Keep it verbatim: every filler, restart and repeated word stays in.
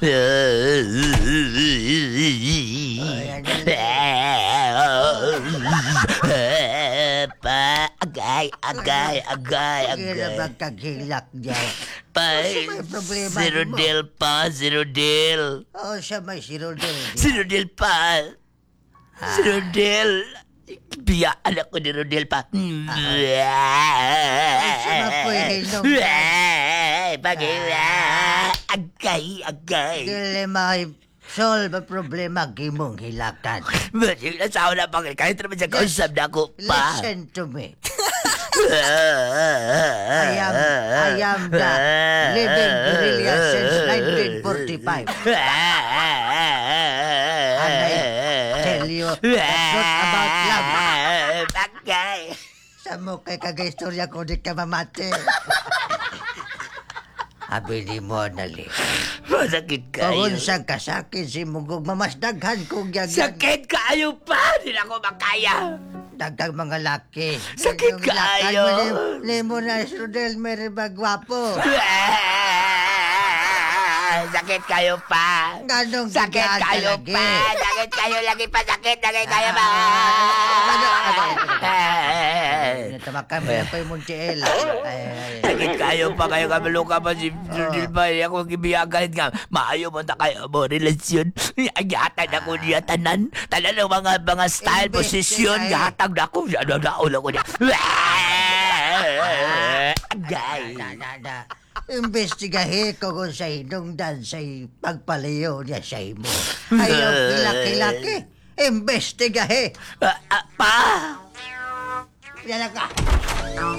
Pa, agay, agay, agay, Kira agay. magkagilak dyan. Pa, Ano may problema si mo? Rodel pa, si Rodel. Oo, siya may sirudel. Si Rodel pa. Si Rodel. Biyaan ako ni Rodel pa. siya mapoy hinong. Pagila. Agay, agay. Dili may solve ang problema gimong hilakan. Masig na sa na pang kahit naman siya kausap na ako pa. Listen to me. I am, I am the living gorilla since nineteen forty-five. And I tell you the truth about love. Bagay. Sa mo kay kagaistorya ko di ka mamati. Abi di mo nali. Masakit kayo. Kung sa kasakit si Mugog, mamasdaghan kong yagyan. Sakit kayo pa. Hindi na ako makaya. Dagdag mga laki. Sakit Yung lakan kayo. mo ni, ni mo na Rodel, may bagwapo. Sakit kayo pa. Ganong Sakit tigaan ka kayo lagi. pa. Sakit kayo lagi pa. Sakit. Sakit kayo pa. Natamakam mo yan pa yung Muntiel. Sakit kayo pa. Kayo kami luka pa si Rodel pa. Ako kibiyagan nga. Maayo mo na kayo mo relasyon. Yatan ako niya tanan. Tanan ng mga mga style, Imbes, posisyon. kaya- Yatag na ako. Ano na ulo ko niya. Agay. Da, da, da. Imbestigahe ko kung sa hinungdan sa pagpalayo niya sa imo. Ayaw kilaki-laki. Imbestigahe. Ah, ah, pa. Yan ka.